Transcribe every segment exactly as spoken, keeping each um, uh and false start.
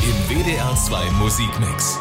im W D R zwei Musikmix.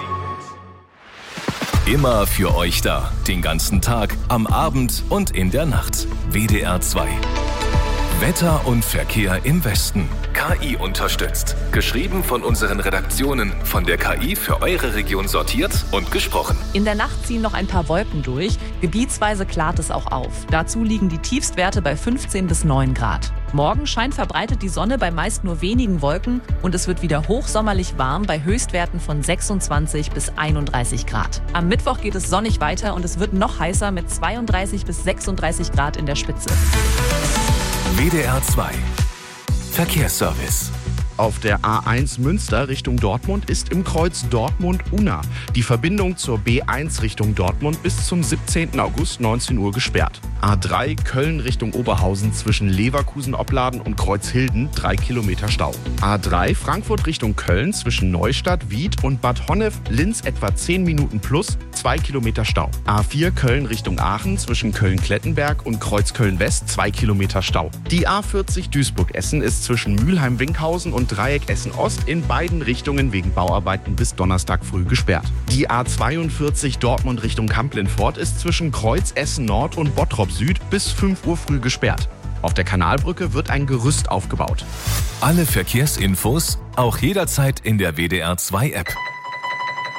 Immer für euch da, den ganzen Tag, am Abend und in der Nacht. W D R zwei. Wetter und Verkehr im Westen. K I unterstützt. Geschrieben von unseren Redaktionen, von der K I für eure Region sortiert und gesprochen. In der Nacht ziehen noch ein paar Wolken durch. Gebietsweise klart es auch auf. Dazu liegen die Tiefstwerte bei fünfzehn bis neun Grad. Morgen scheint verbreitet die Sonne bei meist nur wenigen Wolken und es wird wieder hochsommerlich warm bei Höchstwerten von sechsundzwanzig bis einunddreißig Grad. Am Mittwoch geht es sonnig weiter und es wird noch heißer mit zweiunddreißig bis sechsunddreißig Grad in der Spitze. W D R zwei Verkehrsservice. Auf der A eins Münster Richtung Dortmund ist im Kreuz Dortmund-Unna die Verbindung zur B eins Richtung Dortmund bis zum siebzehnten August neunzehn Uhr gesperrt. A drei Köln Richtung Oberhausen zwischen Leverkusen-Opladen und Kreuzhilden drei Kilometer Stau. A drei Frankfurt Richtung Köln zwischen Neustadt, Wied und Bad Honnef-Linz etwa zehn Minuten plus zwei Kilometer Stau. A vier Köln Richtung Aachen zwischen Köln-Klettenberg und Kreuzköln-West zwei Kilometer Stau. Die A vierzig Duisburg-Essen ist zwischen Mülheim-Winkhausen und Dreieck Essen-Ost in beiden Richtungen wegen Bauarbeiten bis Donnerstag früh gesperrt. Die A zweiundvierzig Dortmund Richtung Kamp-Lintfort ist zwischen Kreuz Essen-Nord und Bottrop Süd bis fünf Uhr früh gesperrt. Auf der Kanalbrücke wird ein Gerüst aufgebaut. Alle Verkehrsinfos auch jederzeit in der W D R zwei App.